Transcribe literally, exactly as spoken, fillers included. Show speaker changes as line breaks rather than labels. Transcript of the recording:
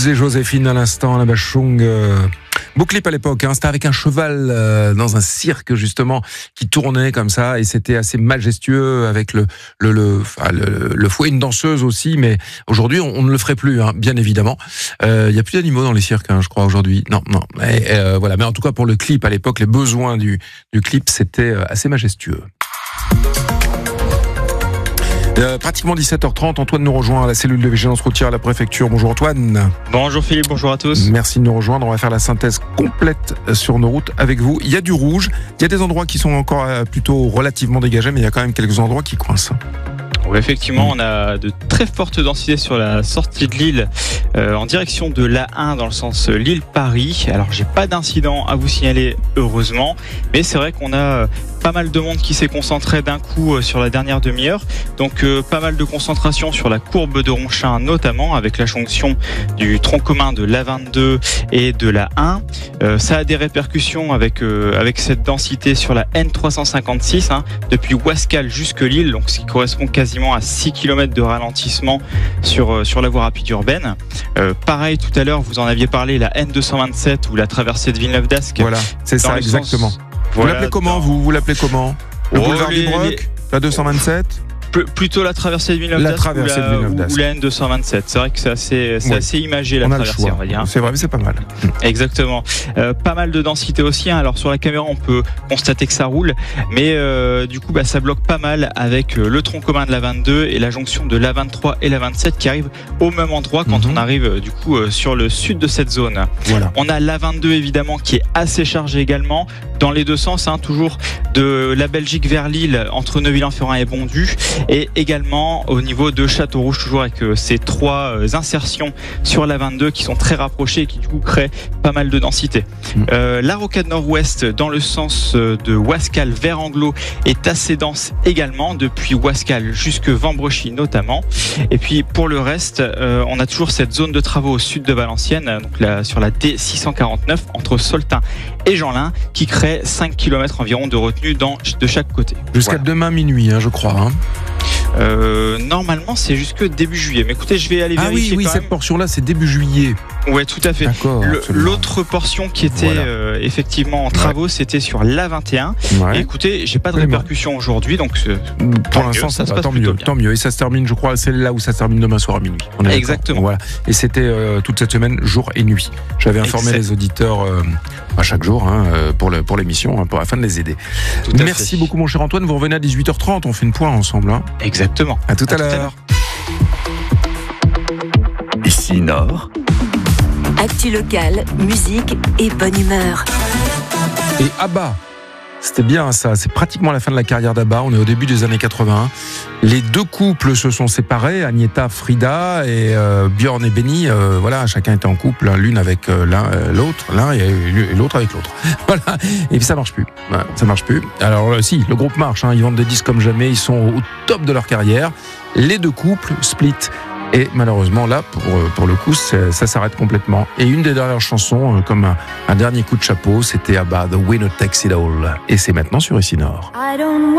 Jules et Joséphine à l'instant, la Bachung. Euh, beau clip à l'époque, hein, c'était avec un cheval euh, dans un cirque justement qui tournait comme ça et c'était assez majestueux avec le le le, enfin, le, le fouet, une danseuse aussi. Mais aujourd'hui, on, on ne le ferait plus, hein, bien évidemment. Il euh, y a plus d'animaux dans les cirques, hein, je crois aujourd'hui. Non, non. Mais, euh, voilà. Mais en tout cas pour le clip à l'époque, les besoins du du clip, c'était assez majestueux. Euh, pratiquement dix-sept heures trente, Antoine nous rejoint à la cellule de vigilance routière à la préfecture. Bonjour Antoine.
Bonjour Philippe, bonjour à tous.
Merci de nous rejoindre, on va faire la synthèse complète sur nos routes avec vous. Il y a du rouge, il y a des endroits qui sont encore plutôt relativement dégagés, mais il y a quand même quelques endroits qui coincent.
Oui, effectivement, on a de très fortes densités sur la sortie de Lille euh, en direction de l'A un dans le sens Lille-Paris. Alors, j'ai pas d'incident à vous signaler, heureusement, mais c'est vrai qu'on a pas mal de monde qui s'est concentré d'un coup sur la dernière demi-heure. Donc, euh, pas mal de concentration sur la courbe de Ronchin, notamment avec la jonction du tronc commun de l'A vingt-deux et de l'A un. Euh, ça a des répercussions avec euh, avec cette densité sur la N trois cent cinquante-six, hein, depuis Ouascal jusque Lille, donc ce qui correspond quasiment à six kilomètres de ralentissement sur, sur la voie rapide urbaine. Euh, pareil, tout à l'heure, vous en aviez parlé, la N deux cent vingt-sept ou la traversée de Villeneuve-d'Ascq.
Voilà, c'est ça, exactement. Sens, vous voilà, l'appelez comment, dans... vous, vous l'appelez comment Le oh, boulevard du Broc, les... la deux cent vingt-sept
Plutôt la traversée de Villeneuve-d'Ascq ou, la, ou la N deux cent vingt-sept. C'est vrai que c'est assez, c'est oui. assez imagé la on traversée, on va dire.
C'est vrai, mais c'est pas mal.
Exactement. Euh, pas mal de densité aussi. Hein. Alors sur la caméra, on peut constater que ça roule, mais euh, du coup, bah, ça bloque pas mal avec euh, le tronc commun de l'A vingt-deux et la jonction de l'A vingt-trois et l'A vingt-sept qui arrivent au même endroit quand mm-hmm. on arrive euh, du coup euh, sur le sud de cette zone. Voilà. On a l'A vingt-deux évidemment qui est assez chargé également dans les deux sens, hein, toujours de la Belgique vers Lille entre Neuville-en-Ferrain et Bondu. Et également au niveau de Château-Rouge, toujours avec euh, ces trois euh, insertions sur l'A vingt-deux qui sont très rapprochées et qui du coup créent pas mal de densité. Mmh. Euh, la rocade nord-ouest dans le sens euh, de Ouascal vers Anglo est assez dense également, depuis Ouascal jusque Vambrechy notamment. Et puis pour le reste, euh, on a toujours cette zone de travaux au sud de Valenciennes, donc là, sur la D six cent quarante-neuf entre Soltin et Jeanlin, qui crée cinq kilomètres environ de retenue dans, de chaque côté.
Jusqu'à voilà. demain minuit, hein, je crois. Hein.
Euh, normalement, c'est jusque début juillet. Mais écoutez, je vais aller vérifier.
Ah oui, oui,
quand
cette
même.
portion-là, c'est début juillet.
Ouais, tout à fait. Le, l'autre portion qui était voilà. euh, effectivement en travaux, ouais. c'était sur l'A vingt et un. Ouais. Et écoutez, j'ai pas de répercussion aujourd'hui, donc
pour l'instant, ça, ça se passe tant mieux. Bien. Tant mieux. Et ça se termine, je crois, c'est là où ça se termine demain soir à minuit.
On est Exactement.
Voilà. Et c'était euh, toute cette semaine, jour et nuit. J'avais informé exact. les auditeurs euh, à chaque jour hein, pour le pour l'émission, hein, pour afin de les aider. Tout Merci fait. beaucoup, mon cher Antoine. Vous revenez à dix-huit heures trente. On fait une point ensemble. Hein.
Exactement.
À tout à, à l'heure.
l'heure.
Ici Nord.
Actu locale, musique et bonne humeur.
Et Abba, c'était bien ça, c'est pratiquement la fin de la carrière d'Abba, on est au début des années quatre-vingts. Les deux couples se sont séparés, Agnetha, Frida et euh, Björn et Benny, euh, voilà, chacun était en couple, l'une avec euh, l'un, euh, l'autre, l'un et, et l'autre avec l'autre. Voilà, et puis ça marche plus, voilà, ça marche plus. Alors euh, si, le groupe marche, hein, ils vendent des disques comme jamais, ils sont au top de leur carrière. Les deux couples split. Et malheureusement, là, pour, pour le coup, ça, ça s'arrête complètement. Et une des dernières chansons, comme un, un dernier coup de chapeau, c'était Abba, The Winner Takes It All. Et c'est maintenant sur Ici Nord.